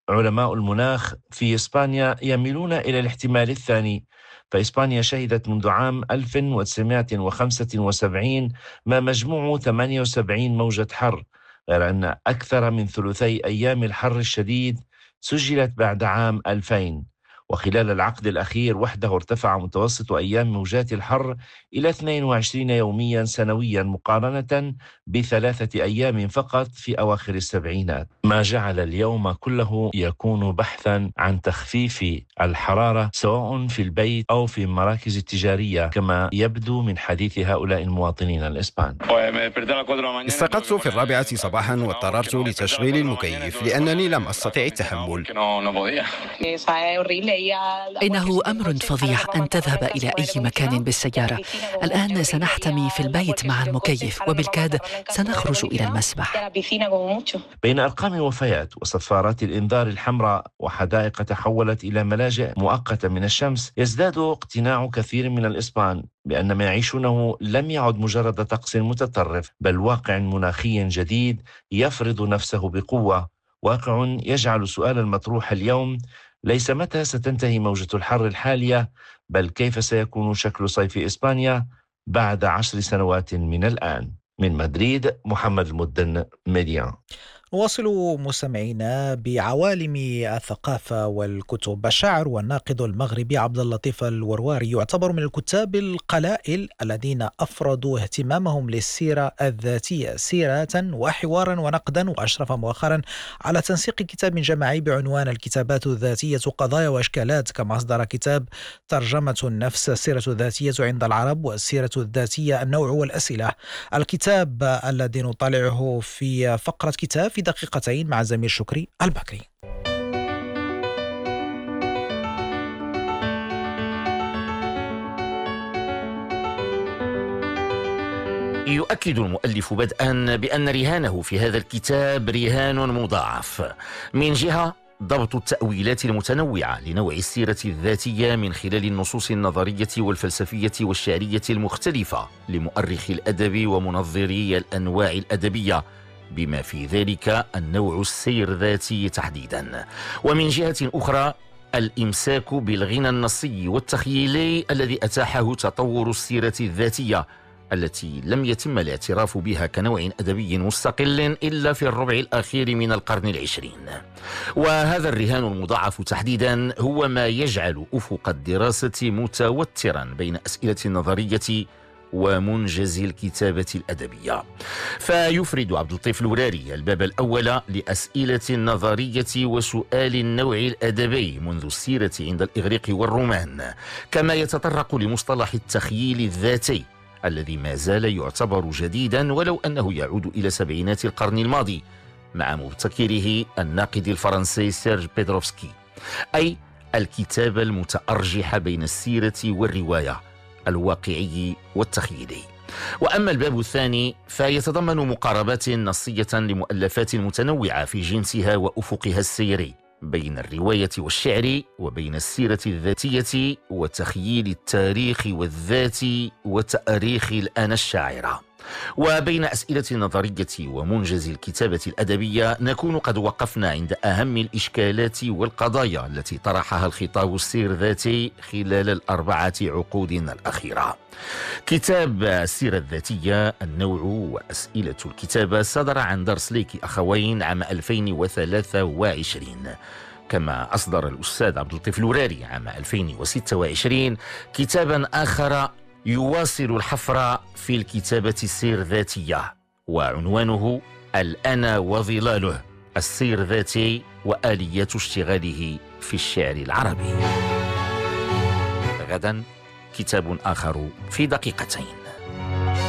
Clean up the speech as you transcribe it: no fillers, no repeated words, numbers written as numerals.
علماء المناخ في إسبانيا يميلون إلى الاحتمال الثاني، فإسبانيا شهدت منذ عام 1975 ما مجموع 78 موجة حر، غير أن أكثر من ثلثي أيام الحر الشديد سجلت بعد عام 2000. وخلال العقد الأخير وحده ارتفع متوسط أيام موجات الحر إلى 22 يوميا سنويا مقارنة ب3 أيام فقط في أواخر السبعينات، ما جعل اليوم كله يكون بحثا عن تخفيف الحرارة سواء في البيت أو في المراكز التجارية، كما يبدو من حديث هؤلاء المواطنين الإسبان. استيقظت في 4 صباحا واضطررت لتشغيل المكيف لأنني لم أستطع التحمل. إنه أمر فظيع أن تذهب إلى أي مكان بالسيارة. الآن سنحتمي في البيت مع المكيف وبالكاد سنخرج إلى المسبح. بين أرقام الوفيات وصفارات الإنذار الحمراء وحدائق تحولت إلى ملاجئ مؤقتة من الشمس، يزداد اقتناع كثير من الإسبان بأن ما يعيشونه لم يعد مجرد طقس متطرف، بل واقع مناخي جديد يفرض نفسه بقوة، واقع يجعل السؤال المطروح اليوم ليس متى ستنتهي موجة الحر الحالية، بل كيف سيكون شكل صيف إسبانيا بعد 10 سنوات من الآن. من مدريد، محمد المدن، ميديا. نواصل مستمعينا بعوالم الثقافة والكتب. الشاعر والناقد المغربي عبد اللطيف الورواري يعتبر من الكتاب القلائل الذين أفردوا اهتمامهم للسيرة الذاتية سيرة وحوارا ونقدا، وأشرف مؤخرا على تنسيق كتاب جماعي بعنوان الكتابات الذاتية قضايا وأشكالات، كما أصدر كتاب ترجمة النفس السيرة الذاتية عند العرب والسيرة الذاتية النوع والأسئلة. الكتاب الذي نطالعه في فقرة كتاب في دقيقتين مع زميل شكري البكري. يؤكد المؤلف بدءا بأن رهانه في هذا الكتاب رهان مضاعف. من جهة ضبط التأويلات المتنوعة لنوع السيرة الذاتية من خلال النصوص النظرية والفلسفية والشعرية المختلفة لمؤرخي الأدب ومنظري الأنواع الأدبية، بما في ذلك النوع السير ذاتي تحديدا. ومن جهة أخرى الإمساك بالغنى النصي والتخيلي الذي أتاحه تطور السيرة الذاتية التي لم يتم الاعتراف بها كنوع أدبي مستقل إلا في الربع الأخير من القرن العشرين. وهذا الرهان المضاعف تحديدا هو ما يجعل أفق الدراسة متوترا بين أسئلة النظرية ومنجز الكتابة الأدبية. فيفرد عبد اللطيف الورواري الباب الأول لأسئلة النظرية وسؤال النوع الأدبي منذ السيرة عند الإغريق والرومان، كما يتطرق لمصطلح التخييل الذاتي الذي ما زال يعتبر جديدا ولو أنه يعود إلى سبعينات القرن الماضي مع مبتكره الناقد الفرنسي سيرج بيدروفسكي، أي الكتابة المتأرجحة بين السيرة والرواية، الواقعي والتخيلي. وأما الباب الثاني فيتضمن مقاربات نصية لمؤلفات متنوعة في جنسها وأفقها السيري بين الرواية والشعر، وبين السيرة الذاتية وتخييل التاريخ والذات وتأريخ الأنا الشاعرة. وبين أسئلة النظرية ومنجز الكتابة الأدبية نكون قد وقفنا عند أهم الإشكالات والقضايا التي طرحها الخطاب السير ذاتي خلال ال4 عقود الأخيرة. كتاب السيرة الذاتية النوع وأسئلة الكتابة صدر عن دارسليكي أخوين عام 2023، كما أصدر الأستاذ عبد اللطيف الورواري عام 2026 كتابا آخر يواصل الحفر في الكتابة السير ذاتية، وعنوانه الأنا وظلاله، السير ذاتي وآليات اشتغاله في الشعر العربي. غدا كتاب آخر في دقيقتين.